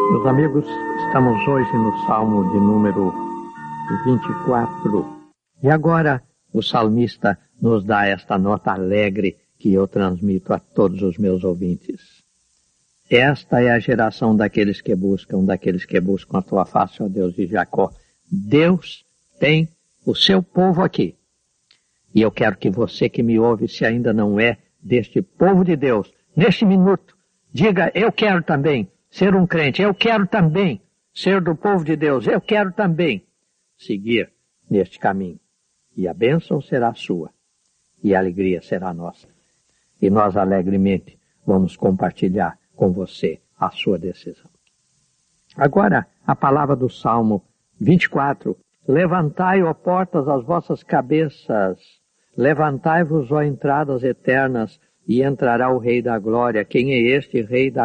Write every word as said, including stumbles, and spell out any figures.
Meus amigos, estamos hoje no Salmo de número vinte e quatro. E agora o salmista nos dá esta nota alegre que eu transmito a todos os meus ouvintes. Esta é a geração daqueles que buscam, daqueles que buscam a tua face, ó Deus de Jacó. Deus tem o seu povo aqui. E eu quero que você que me ouve, se ainda não é deste povo de Deus, neste minuto, diga, eu quero também ser um crente, eu quero também ser do povo de Deus, eu quero também seguir neste caminho. E a bênção será sua, e a alegria será nossa. E nós alegremente vamos compartilhar com você a sua decisão. Agora, a palavra do Salmo vinte e quatro. Levantai, ó portas, as vossas cabeças, levantai-vos, ó entradas eternas, e entrará o Rei da Glória. Quem é este Rei da